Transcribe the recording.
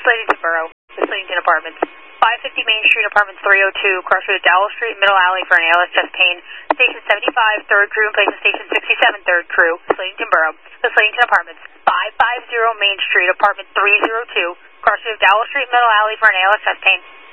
Slatington Borough, the Slatington Apartments. 550 Main Street, Apartments 302, crossroad of Dowell Street, middle alley for an ALS chest pain. Station 75, 3rd crew, in place of Station 67, 3rd crew, Slatington Borough, the Slatington Apartments. 550 Main Street, Apartment 302, crossroad of Dowell Street, middle alley for an ALS chest pain.